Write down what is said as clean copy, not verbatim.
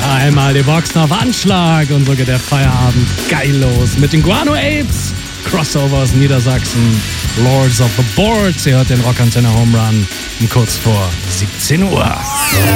Einmal die Boxen auf Anschlag und so geht der Feierabend geil los mit den Guano Apes, Crossover aus Niedersachsen, Lords of the Boards. Ihr hört den Rockantenne Home Run um kurz vor 17 Uhr.